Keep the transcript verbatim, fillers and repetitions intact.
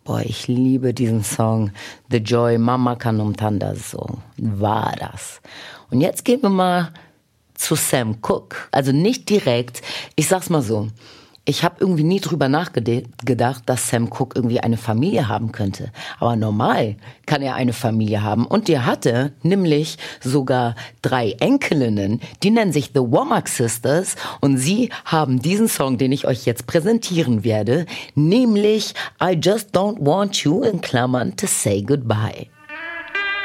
Boah, ich liebe diesen Song. The Joy Mama Kanumtanda Song. War das. Und jetzt gehen wir mal zu Sam Cooke. Also nicht direkt. Ich sag's mal so. Ich habe irgendwie nie drüber nachgedacht, dass Sam Cooke irgendwie eine Familie haben könnte. Aber normal kann er eine Familie haben. Und der hatte nämlich sogar drei Enkelinnen. Die nennen sich The Womack Sisters. Und sie haben diesen Song, den ich euch jetzt präsentieren werde, nämlich I Just Don't Want You in Klammern to Say Goodbye.